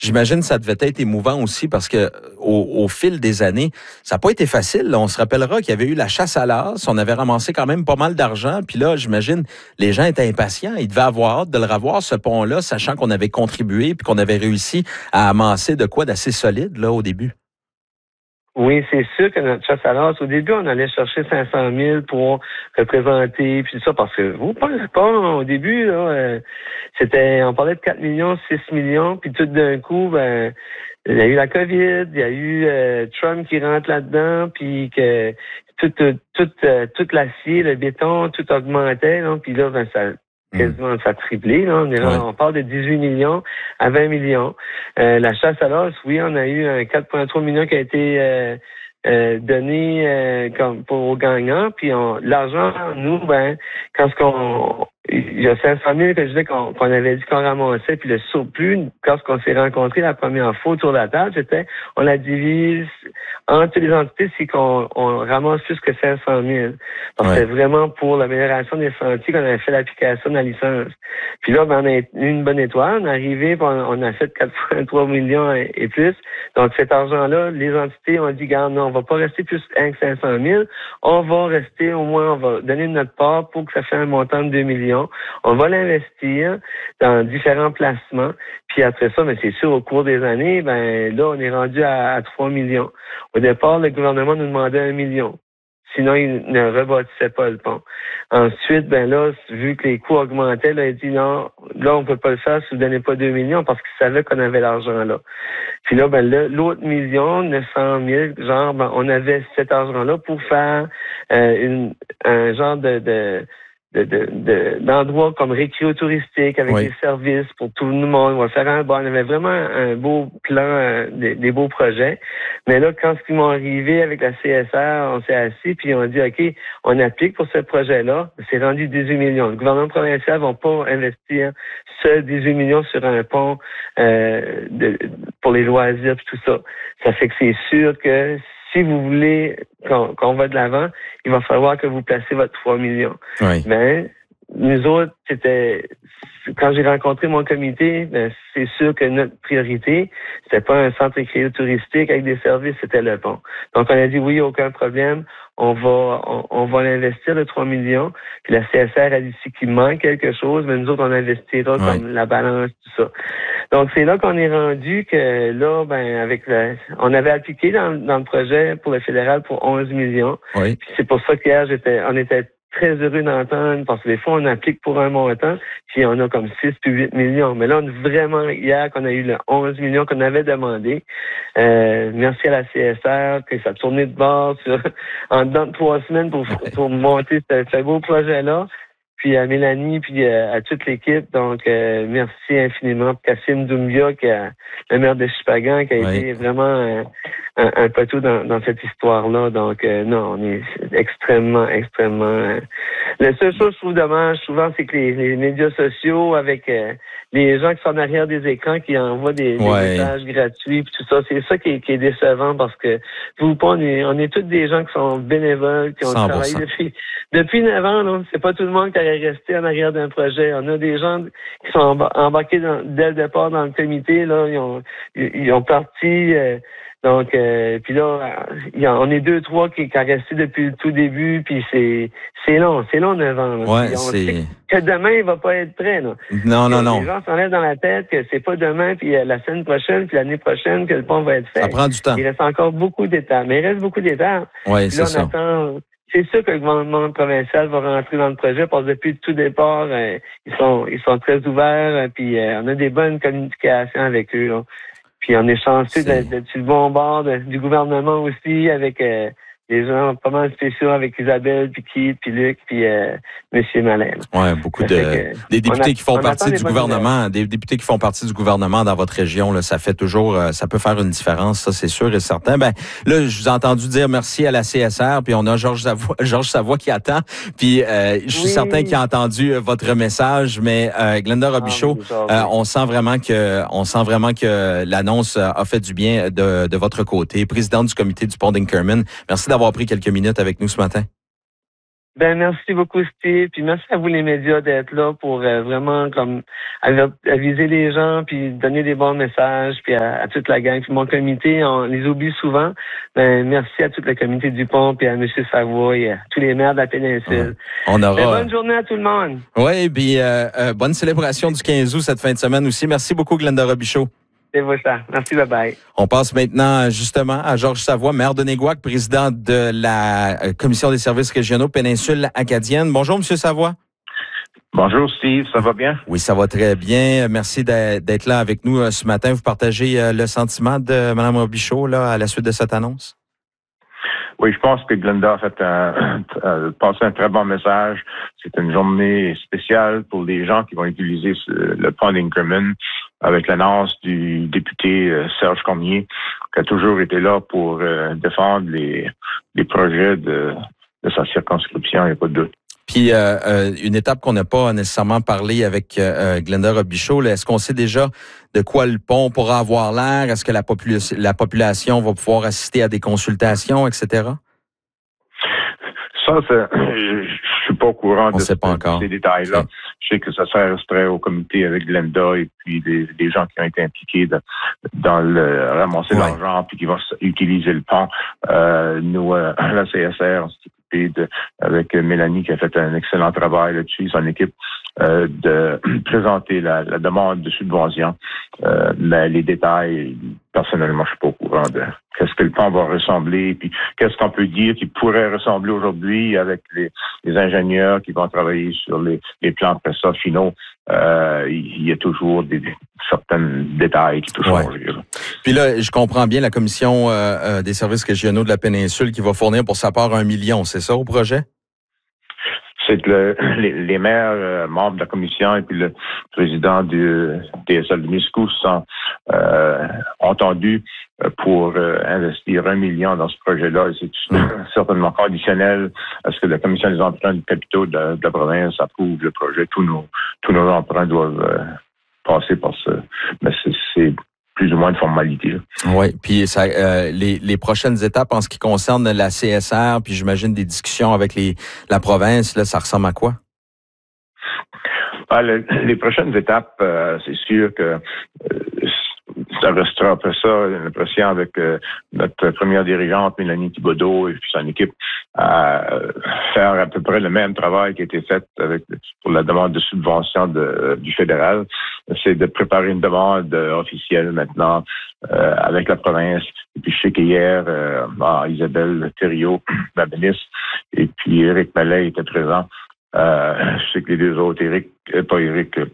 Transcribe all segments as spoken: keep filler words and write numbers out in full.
J'imagine que ça devait être émouvant aussi parce que au, au fil des années, ça n'a pas été facile. Là. On se rappellera qu'il y avait eu la chasse à l'as. On avait ramassé quand même pas mal d'argent. Puis là, j'imagine, les gens étaient impatients. Ils devaient avoir hâte de le revoir, ce pont-là, sachant qu'on avait contribué puis qu'on avait réussi à amasser de quoi d'assez solide là au début. Oui, c'est sûr que notre chasse à l'as, au début, on allait chercher cinq cent mille pour représenter, puis ça, parce que vous pensez pas, au début, là, euh, c'était, on parlait de quatre millions, six millions, puis tout d'un coup, ben, il y a eu la COVID, il y a eu euh, Trump qui rentre là-dedans, puis que tout, tout, tout, euh, tout l'acier, le béton, tout augmentait, là, puis là, ben, ça quasiment ça a triplé. Là. On, est, ouais. on parle de dix-huit millions à vingt millions. Euh, la chasse à l'as, oui, on a eu un quatre virgule trois millions qui a été euh, euh, donné euh, comme pour aux gagnants. Puis on, l'argent, nous, ben, quand ce qu'on il y a cinq cent mille que je disais qu'on, qu'on avait dit qu'on ramassait, puis le surplus, quand on s'est rencontrés la première fois autour de la table, c'était on la divise entre les entités, c'est qu'on on ramasse plus que cinq cent mille. Donc, ouais. c'est vraiment pour l'amélioration des sentiers qu'on avait fait l'application de la licence. Puis là, ben, on a eu une bonne étoile. On est arrivé, on, on a fait quatre virgule trois millions et, et plus. Donc, cet argent-là, les entités ont dit, garde, non, on va pas rester plus que cinq cent mille. On va rester, au moins, on va donner notre part pour que ça fasse un montant de deux millions. On va l'investir dans différents placements. Puis après ça, ben, c'est sûr, au cours des années, ben, là, on est rendu à, à trois millions. Au départ, le gouvernement nous demandait un million. Sinon, il ne rebâtissait pas le pont. Ensuite, ben là, vu que les coûts augmentaient, là, il dit non, là, on peut pas le faire si vous ne donnez pas deux millions parce qu'il savait qu'on avait l'argent là. Puis là, ben là, l'autre million, neuf cent mille, genre, ben, on avait cet argent-là pour faire euh, une, un genre de, de De, de, de, d'endroits comme récréo touristique avec oui. des services pour tout le monde. On va faire un bon. On avait vraiment un beau plan, euh, des, des beaux projets. Mais là, quand ils m'ont arrivé avec la C S R, on s'est assis puis on a dit, OK, on applique pour ce projet-là. C'est rendu dix-huit millions. Le gouvernement provincial ne va pas investir ce dix-huit millions sur un pont euh, de, pour les loisirs et tout ça. Ça fait que c'est sûr que si vous voulez qu'on, qu'on va de l'avant, il va falloir que vous placez votre trois millions. Oui. Ben, nous autres, c'était, quand j'ai rencontré mon comité, ben, c'est sûr que notre priorité, c'était pas un centre récréatif touristique avec des services, c'était le pont. Donc, on a dit oui, aucun problème. On va, on, on va l'investir de trois millions. Puis la C S R a dit si qu'il manque quelque chose, mais nous autres, on investira oui. comme la balance, tout ça. Donc, c'est là qu'on est rendu que là, ben, avec le, on avait appliqué dans, dans le projet pour le fédéral pour onze millions. Oui. Puis c'est pour ça qu'hier, j'étais, on était très heureux d'entendre, parce que des fois, on applique pour un montant, puis on a comme six puis huit millions. Mais là, on a vraiment, hier, qu'on a eu le onze millions qu'on avait demandé. Euh, merci à la C S R, que ça a tourné de bord sur, en dedans de trois semaines pour, pour monter ce, ce beau projet-là. Puis à Mélanie, puis à, à toute l'équipe. Donc, euh, merci infiniment. Kassim Doumbia, qui a, le maire de Chupagan, qui a oui. été vraiment un, un, un poteau dans, dans cette histoire-là. Donc, euh, non, on est extrêmement, extrêmement... Euh... La seule chose que je trouve dommage, souvent, c'est que les, les médias sociaux, avec euh, les gens qui sont derrière des écrans, qui envoient des, des ouais. messages gratuits, puis tout ça, c'est ça qui est, qui est décevant, parce que, vous pas, on est, on est tous des gens qui sont bénévoles, qui ont cent pour cent. travaillé depuis... Depuis neuf ans, là, c'est pas tout le monde qui allait rester en arrière d'un projet. On a des gens qui sont embarqués dans, dès le départ dans le comité. Là, ils ont, ils ont parti. Euh, donc, euh, puis là, il y a, on est deux, trois qui, qui ont resté depuis le tout début. Puis c'est, c'est long, c'est long neuf ans. Là. Ouais, puis on c'est... sait que demain il va pas être prêt. Là. Non, non, non. Les gens s'enlèvent dans la tête que c'est pas demain, puis la semaine prochaine, puis l'année prochaine que le pont va être fait. Ça prend du temps. Il reste encore beaucoup d'étapes, mais il reste beaucoup d'étapes. Ouais, puis là, c'est on ça. attend. C'est sûr que le gouvernement provincial va rentrer dans le projet parce que depuis le tout départ, euh, ils sont ils sont très ouverts, euh, puis euh, on a des bonnes communications avec eux. Là. Puis on est chanceux d'être, d'être sur le bon bord de, du gouvernement aussi, avec euh, des gens pas mal spéciaux avec Isabelle, puis Keith, puis Luc, puis euh, M. Malin. Oui, beaucoup de que, des députés a, qui font partie du gouvernement, des députés qui font partie du gouvernement dans votre région, là, ça fait toujours, ça peut faire une différence, ça c'est sûr et certain. Ben là, je vous ai entendu dire merci à la C S R, puis on a Georges Savoie, Georges Savoie qui attend, puis euh, je suis oui. certain qu'il a entendu votre message, mais euh, Glenda Robichaud, ah, oui, euh, on sent vraiment que, on sent vraiment que l'annonce a fait du bien de, de votre côté, présidente du comité du pont d'Inkerman. Merci d'avoir pris quelques minutes avec nous ce matin. Ben merci beaucoup Steve, puis merci à vous les médias d'être là pour euh, vraiment comme aviser les gens, puis donner des bons messages, puis à, à toute la gang. Puis mon comité, on les oublie souvent. Ben merci à toute la comité du Pont, puis à M. Savoie et à tous les maires de la péninsule. Ouais. On aura. Ben, bonne journée à tout le monde. Oui, puis euh, euh, bonne célébration du quinze août cette fin de semaine aussi. Merci beaucoup Glenda Robichaud. C'est ça. Merci, bye bye. On passe maintenant justement à Georges Savoie, maire de Néguac, président de la Commission des services régionaux Péninsule acadienne. Bonjour, M. Savoie. Bonjour, Steve. Ça va bien? Oui, ça va très bien. Merci d'être là avec nous ce matin. Vous partagez le sentiment de Mme Robichaud là, à la suite de cette annonce? Oui, je pense que Glenda a fait un, a passé un très bon message. C'est une journée spéciale pour les gens qui vont utiliser le pont d'Inkerman avec l'annonce du député Serge Cormier, qui a toujours été là pour euh, défendre les, les projets de, de sa circonscription, il n'y a pas de doute. Puis, euh, euh, une étape qu'on n'a pas nécessairement parlé avec euh, Glenda Robichaud, est-ce qu'on sait déjà de quoi le pont pourra avoir l'air? Est-ce que la, popula- la population va pouvoir assister à des consultations, et cetera? Ça, c'est, je suis pas au courant On de, sait pas de encore. ces détails-là. Okay. Je sais que ça resterait au comité avec Glenda et puis des, des gens qui ont été impliqués de, dans le ramasser ouais. l'argent puis qui vont utiliser le pont. Euh, nous, euh, la C S R, on s'est occupé de, avec Mélanie qui a fait un excellent travail là-dessus, son équipe, euh, de présenter la, la demande de subvention. Euh, mais les détails, personnellement, je suis pas au courant de qu'est-ce que le pont va ressembler, puis qu'est-ce qu'on peut dire qui pourrait ressembler aujourd'hui avec les, les ingénieurs qui vont travailler sur les, les plans de presta finaux. Euh, il y a toujours des, des certains détails qui peuvent ouais. changer. Là. Puis là, je comprends bien la commission euh, des services régionaux de la péninsule qui va fournir pour sa part un million, c'est ça au projet? C'est que le, les, les maires, euh, membres de la commission et puis le président du T S L de Miscou sont euh, entendus pour euh, investir un million dans ce projet-là. Et c'est mmh. certainement conditionnel à ce que la commission des emprunts du capitaux de, de la province approuve le projet. Tous nos tous nos emprunts doivent euh, passer par ce. Mais c'est, c'est plus ou moins une formalité. Oui, puis ça, euh, les, les prochaines étapes en ce qui concerne la C S R, puis j'imagine des discussions avec les la province, là, ça ressemble à quoi? Ah, le, les prochaines étapes, euh, c'est sûr que euh, ça restera après ça l'impression avec euh, notre première dirigeante, Mélanie Thibodeau, et puis son équipe, à faire à peu près le même travail qui a été fait avec pour la demande de subvention de, du fédéral. C'est de préparer une demande officielle maintenant euh, avec la province. Et puis je sais qu'hier, euh, ah, Isabelle Thériault, la ministre, et puis Éric Mallet étaient présents. Euh, je sais que les deux autres, Éric, euh, pas Éric, euh,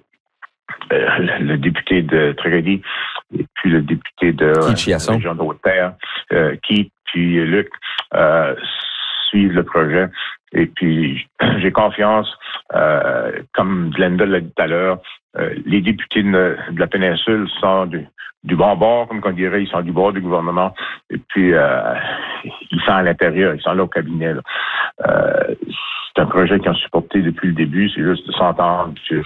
le, le député de Tragédie et puis le député de euh, la région de Haute-Terre, euh, Keith, puis Luc, euh, suivent le projet. Et puis, j'ai confiance, euh, comme Glenda l'a dit tout à l'heure, euh, les députés de, de la péninsule sont du, du bon bord, comme on dirait, ils sont du bord du gouvernement. Et puis, euh, ils sont à l'intérieur, ils sont là au cabinet. Là. Euh, c'est un projet qu'ils ont supporté depuis le début, c'est juste de s'entendre sur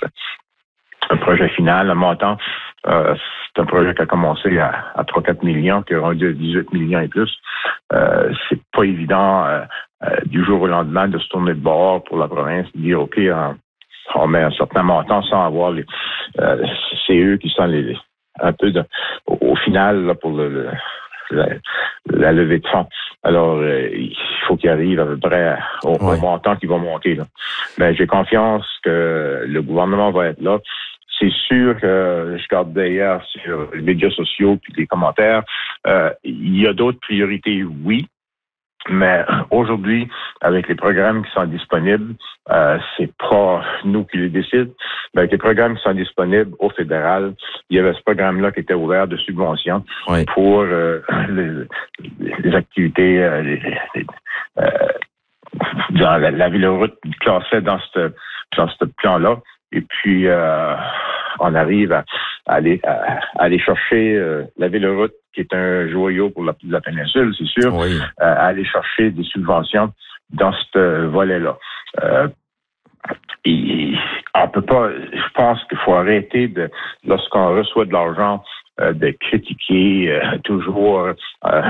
un projet final, un montant. Euh, c'est un projet qui a commencé à, à trois à quatre millions, qui est rendu à dix-huit millions et plus. Euh, c'est pas évident euh, euh, du jour au lendemain de se tourner de bord pour la province, de dire OK, on, on met un certain montant sans avoir les. Euh, c'est eux qui sont les, un peu de, au, au final là, pour le, le la, la levée de fonds. Alors, euh, il faut qu'ils arrivent à peu près au, ouais. au montant qu'ils vont monter. Là. Mais j'ai confiance que le gouvernement va être là. C'est sûr que je regarde d'ailleurs sur les médias sociaux puis les commentaires, euh, il y a d'autres priorités, oui. Mais aujourd'hui, avec les programmes qui sont disponibles, euh, c'est pas nous qui les décident, mais avec les programmes qui sont disponibles au fédéral, il y avait ce programme-là qui était ouvert de subventions oui. pour euh, les, les activités, euh, les, les, euh, dans la, la Ville-Route classée dans ce dans ce plan-là. Et puis, euh, on arrive à, à, aller, à, à aller chercher euh, la Ville-Route, qui est un joyau pour la, la péninsule, c'est sûr, oui. euh, à aller chercher des subventions dans ce volet-là. Euh, et on peut pas, je pense qu'il faut arrêter de, lorsqu'on reçoit de l'argent, euh, de critiquer euh, toujours euh,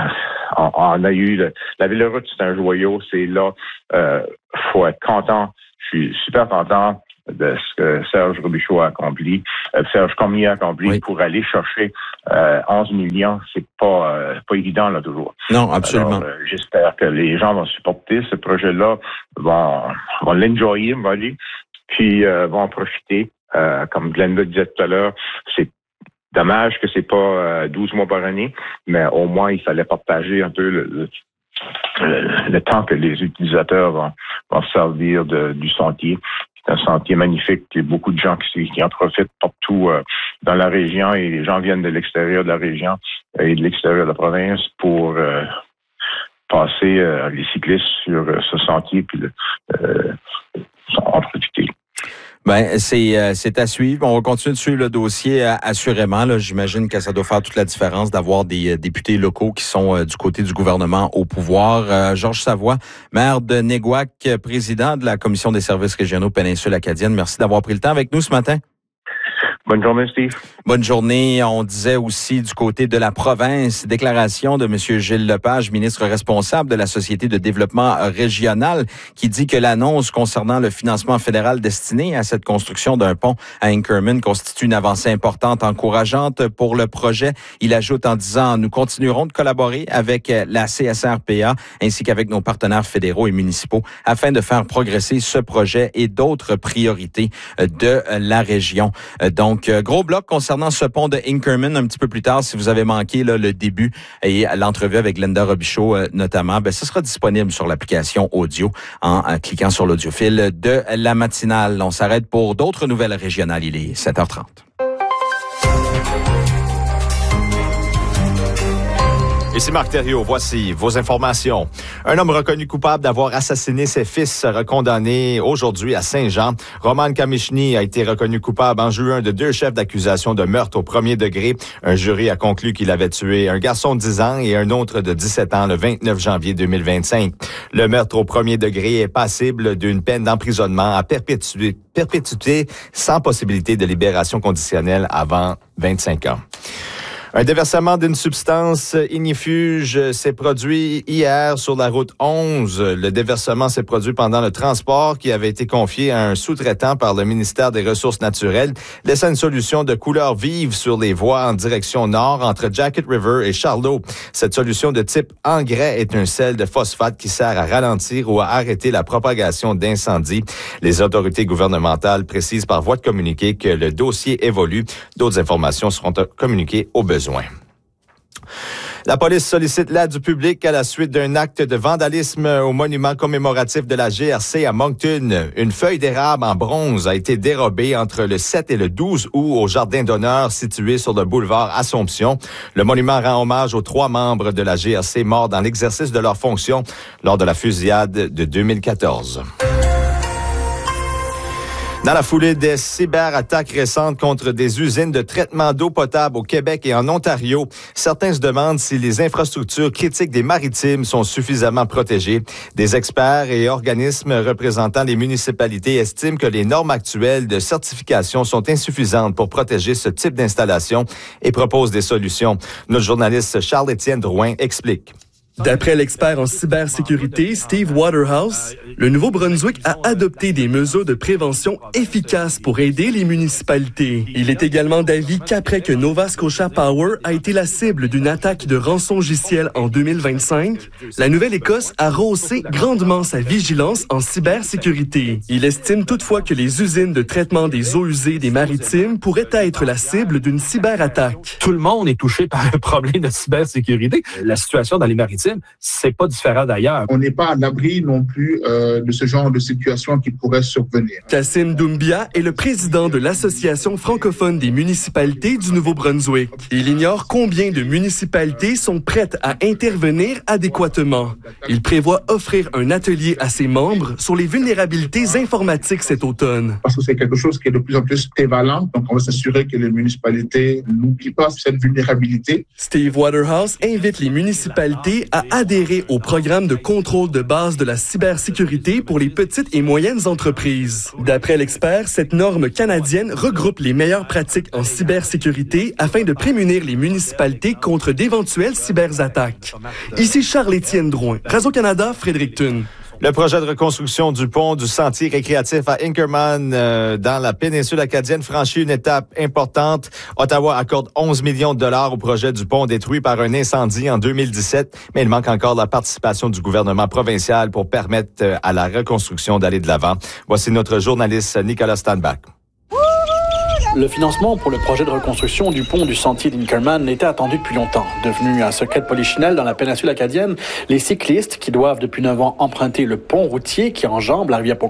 on, on a eu le, la Villoroute, c'est un joyau, c'est là. Euh, faut être content. Je suis super content de ce que Serge Robichaud a accompli, euh, Serge Cormier a accompli oui. pour aller chercher euh, onze millions. C'est pas euh, pas évident là toujours. Non, absolument. Alors, euh, j'espère que les gens vont supporter ce projet-là, vont vont l'enjoyer, on va dire, puis euh, vont en profiter. Euh, comme Glenda disait tout à l'heure, c'est dommage que c'est pas euh, douze mois par année, mais au moins il fallait partager un peu le, le, le, le temps que les utilisateurs vont, vont servir de, du sentier. C'est un sentier magnifique. Il y a beaucoup de gens qui, qui en profitent partout euh, dans la région et les gens viennent de l'extérieur de la région et de l'extérieur de la province pour euh, passer euh, les cyclistes sur euh, ce sentier puis le, euh, en profiter. Ben c'est euh, c'est à suivre. On va continuer de suivre le dossier euh, assurément. Là, j'imagine que ça doit faire toute la différence d'avoir des euh, députés locaux qui sont euh, du côté du gouvernement au pouvoir. Euh, Georges Savoie, maire de Néguac, président de la Commission des services régionaux Péninsule acadienne. Merci d'avoir pris le temps avec nous ce matin. Bonne journée, Steve. Bonne journée. On disait aussi du côté de la province, déclaration de M. Gilles Lepage, ministre responsable de la Société de développement régional, qui dit que l'annonce concernant le financement fédéral destiné à cette construction d'un pont à Inkerman constitue une avancée importante, encourageante pour le projet. Il ajoute en disant « Nous continuerons de collaborer avec la C S R P A ainsi qu'avec nos partenaires fédéraux et municipaux afin de faire progresser ce projet et d'autres priorités de la région. » Donc, Donc, gros bloc concernant ce pont de Inkerman un petit peu plus tard. Si vous avez manqué là, le début et l'entrevue avec Glenda Robichaud euh, notamment, ben, ce sera disponible sur l'application audio en, en cliquant sur l'audiofil de la matinale. On s'arrête pour d'autres nouvelles régionales. Il est sept heures trente. Ici Marc Thériault, voici vos informations. Un homme reconnu coupable d'avoir assassiné ses fils sera condamné aujourd'hui à Saint-Jean. Roman Kamichny a été reconnu coupable en juin de deux chefs d'accusation de meurtre au premier degré. Un jury a conclu qu'il avait tué un garçon de dix ans et un autre de dix-sept ans le vingt-neuf janvier deux mille vingt-cinq. Le meurtre au premier degré est passible d'une peine d'emprisonnement à perpétuité, perpétuité sans possibilité de libération conditionnelle avant vingt-cinq ans. Un déversement d'une substance ignifuge s'est produit hier sur la route onze. Le déversement s'est produit pendant le transport qui avait été confié à un sous-traitant par le ministère des Ressources naturelles, laissant une solution de couleur vive sur les voies en direction nord entre Jacket River et Charlot. Cette solution de type engrais est un sel de phosphate qui sert à ralentir ou à arrêter la propagation d'incendies. Les autorités gouvernementales précisent par voie de communiqué que le dossier évolue. D'autres informations seront communiquées au besoin. La police sollicite l'aide du public à la suite d'un acte de vandalisme au monument commémoratif de la G R C à Moncton. Une feuille d'érable en bronze a été dérobée entre le sept et le douze août au jardin d'honneur situé sur le boulevard Assomption. Le monument rend hommage aux trois membres de la G R C morts dans l'exercice de leurs fonctions lors de la fusillade de deux mille quatorze. Dans la foulée des cyberattaques récentes contre des usines de traitement d'eau potable au Québec et en Ontario, certains se demandent si les infrastructures critiques des maritimes sont suffisamment protégées. Des experts et organismes représentant les municipalités estiment que les normes actuelles de certification sont insuffisantes pour protéger ce type d'installation et proposent des solutions. Notre journaliste Charles-Étienne Drouin explique. D'après l'expert en cybersécurité Steve Waterhouse, le Nouveau-Brunswick a adopté des mesures de prévention efficaces pour aider les municipalités. Il est également d'avis qu'après que Nova Scotia Power a été la cible d'une attaque de rançongiciel en deux mille vingt-cinq, la Nouvelle-Écosse a rehaussé grandement sa vigilance en cybersécurité. Il estime toutefois que les usines de traitement des eaux usées des maritimes pourraient être la cible d'une cyberattaque. Tout le monde est touché par un problème de cybersécurité. La situation dans les maritimes, c'est pas différent d'ailleurs. On n'est pas à l'abri non plus euh, de ce genre de situation qui pourrait survenir. Kassim Doumbia est le président de l'Association francophone des municipalités du Nouveau-Brunswick. Il ignore combien de municipalités sont prêtes à intervenir adéquatement. Il prévoit offrir un atelier à ses membres sur les vulnérabilités informatiques cet automne. Parce que c'est quelque chose qui est de plus en plus prévalent, donc on va s'assurer que les municipalités n'oublient pas cette vulnérabilité. Steve Waterhouse invite les municipalités à adhérer au programme de contrôle de base de la cybersécurité pour les petites et moyennes entreprises. D'après l'expert, cette norme canadienne regroupe les meilleures pratiques en cybersécurité afin de prémunir les municipalités contre d'éventuelles cyberattaques. Ici Charles-Étienne Drouin, Radio-Canada, Fredericton. Le projet de reconstruction du pont du sentier récréatif à Inkerman euh, dans la péninsule acadienne franchit une étape importante. Ottawa accorde onze millions de dollars au projet du pont détruit par un incendie en deux mille dix-sept, mais il manque encore la participation du gouvernement provincial pour permettre euh, à la reconstruction d'aller de l'avant. Voici notre journaliste Nicolas Stanback. Le financement pour le projet de reconstruction du pont du sentier d'Inkerman était attendu depuis longtemps. Devenu un secret de polichinelle dans la péninsule acadienne, les cyclistes qui doivent depuis neuf ans emprunter le pont routier qui enjambe la rivière